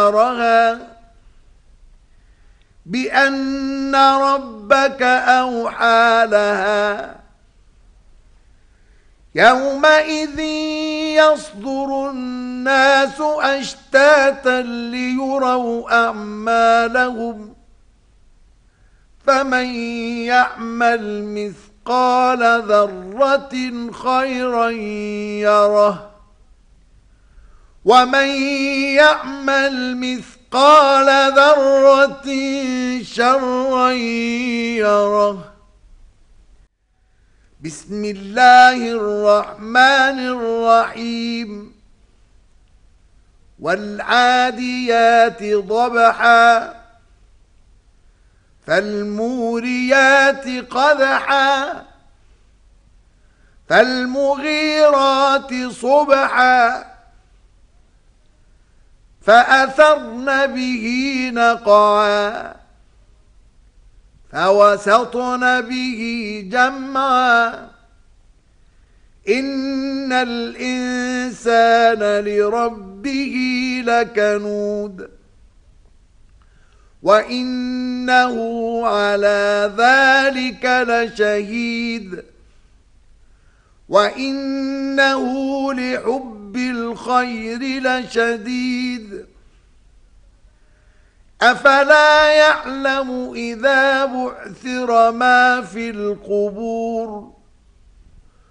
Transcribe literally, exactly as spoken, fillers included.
أكثرها بأن ربك أوحى لها يومئذ يصدر الناس أشتاتا ليروا أعمالهم فمن يعمل مثقال ذرة خيرا يره ومن يعمل مثقال ذرة شرا يره. بسم الله الرحمن الرحيم. والعاديات ضبحا فالموريات قدحا فالمغيرات صبحا فأثرن به نقعا فوسطن به جمعا إن الإنسان لربه لكنود وإنه على ذلك لشهيد وإنه لحب الخير لشديد أفلا يعلم إذا بعثر ما في القبور